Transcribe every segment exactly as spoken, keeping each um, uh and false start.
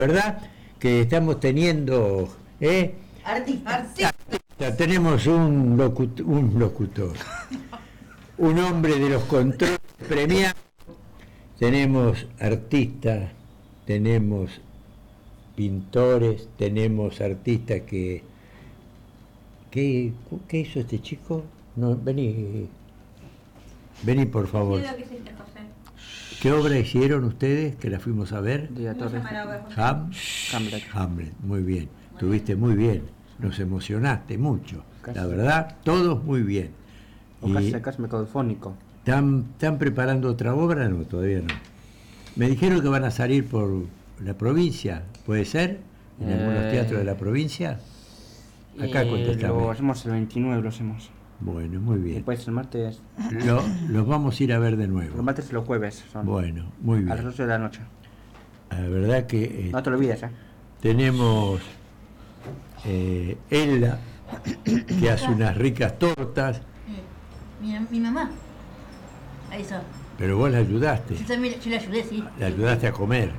¿Verdad? Que estamos teniendo... ¿eh? Artista. Artista. Tenemos un, locut un locutor, un hombre de los controles premiados, tenemos artistas, tenemos pintores, tenemos artistas que... ¿Qué, qué hizo este chico? No, vení, vení por favor. ¿Qué obra hicieron ustedes que la fuimos a ver? Ham Hamlet. Hamlet, muy bien. Estuviste muy bien. Nos emocionaste mucho. Casi. La verdad, todos muy bien. O casi mecofónico. ¿Están, ¿Están preparando otra obra? No, todavía no. Me dijeron que van a salir por la provincia, ¿puede ser? ¿En eh... algunos teatros de la provincia? Acá eh, contestame. Lo hacemos el veintinueve, lo hacemos. Bueno, muy bien. Después el martes. Lo, los vamos a ir a ver de nuevo. Los martes y los jueves son. Bueno, muy bien. A las ocho de la noche. La verdad que... Eh, no te lo olvides, ¿eh? Tenemos eh, Ella, que hace unas ricas tortas. Mi, mi mamá. Ahí está. Pero vos la ayudaste. Yo también yo la ayudé, sí. La ayudaste a comer.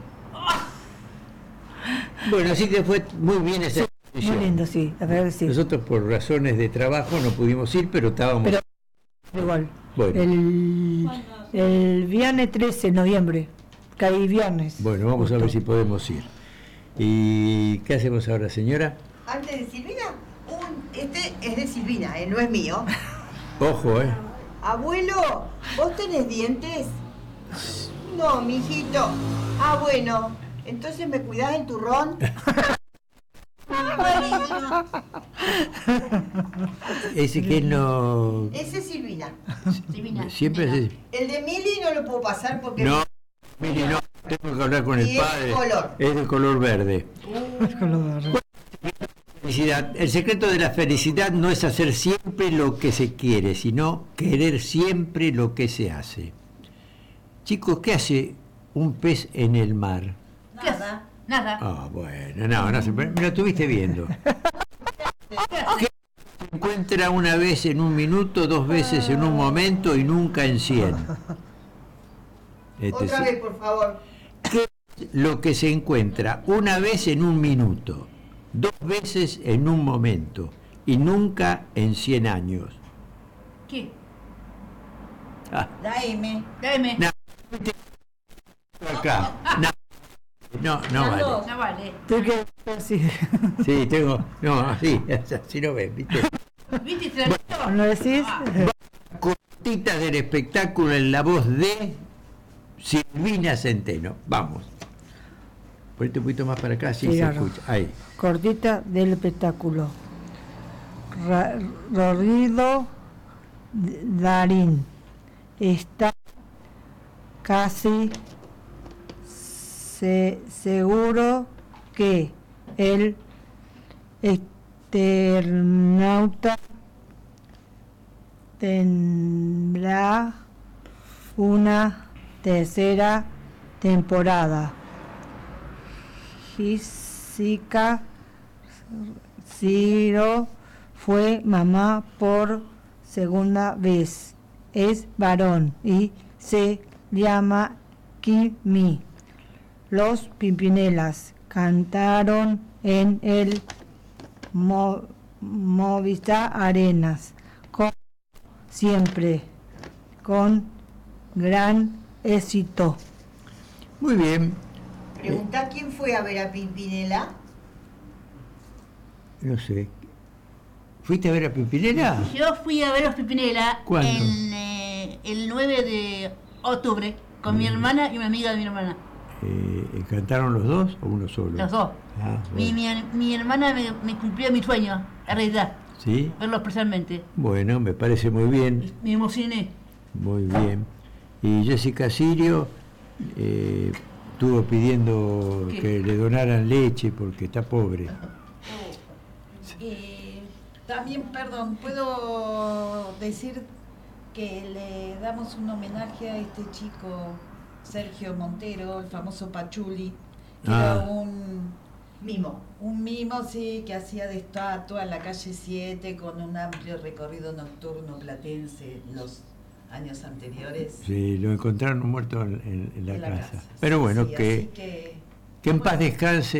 Bueno, así que fue muy bien esa exposición. Muy lindo, sí, la verdad que sí. Nosotros por razones de trabajo no pudimos ir, pero estábamos... Pero igual. Bueno. El, el viernes trece de noviembre. Caí viernes. Bueno, vamos Justo. a ver si podemos ir. ¿Y qué hacemos ahora, señora? Antes de Silvina, un, este es de Silvina, eh, no es mío. Ojo, ¿eh? Abuelo, ¿vos tenés dientes? No, mijito. Ah, bueno. Entonces, ¿me cuidás del turrón? Ese que no... Ese es Silvina. Silvina. Siempre es... El de Mili no lo puedo pasar porque... No, Mili, no. Tengo que hablar con el y es padre. color. Es de color verde. Es color verde. Felicidad. El secreto de la felicidad no es hacer siempre lo que se quiere, sino querer siempre lo que se hace. Chicos, ¿qué hace un pez en el mar? Nada. Nada. Ah, bueno, no, no se... Me lo estuviste viendo. ¿Qué se encuentra una vez en un minuto, dos veces en un momento y nunca en cien? Este, Otra sí. vez, por favor. ¿Qué es lo que se encuentra una vez en un minuto, dos veces en un momento y nunca en cien años? ¿Qué? Ah. La M. La M. No, acá. No, no, no vale. No vale. Tengo que decir. Sí, tengo. No, así, así no ves, ¿viste? ¿Viste? Bueno, ¿No decís? cortitas del espectáculo en la voz de Silvina Centeno. Vamos. Ponete un poquito más para acá, así Sí, se claro. escucha. Ahí. Cortita del espectáculo. Ra Rodrigo Darín está casi se seguro que el Eternauta tendrá una tercera temporada. Jessica Ciro fue mamá por segunda vez. Es varón y se llama Kimi. Los Pimpinelas cantaron en el Mo Movistar Arenas, como siempre, con gran éxito. Muy bien. Preguntá quién fue a ver a Pimpinela. No sé. ¿Fuiste a ver a Pimpinela? Yo fui a ver los Pipinela ¿Cuándo? en, eh, el nueve de octubre con mm. mi hermana y una amiga de mi hermana. Eh, ¿Cantaron los dos o uno solo? Los dos. Ah, mi, bueno. mi, mi hermana me, me cumplió mi sueño, en realidad. ¿Sí? Verlos personalmente. Bueno, me parece muy bien. Me emocioné. Muy bien. Y Jessica Sirio eh, estuvo pidiendo ¿Qué? que le donaran leche porque está pobre. Oh. Eh, también, perdón, puedo decir que le damos un homenaje a este chico Sergio Montero, el famoso Pachuli, que ah. era un mimo, un mimo, sí, que hacía de estatua en la calle siete con un amplio recorrido nocturno platense en los años anteriores. Sí, lo encontraron muerto en, en, en la, en la casa. casa. Pero bueno, sí, que, que, que en bueno, paz descanse.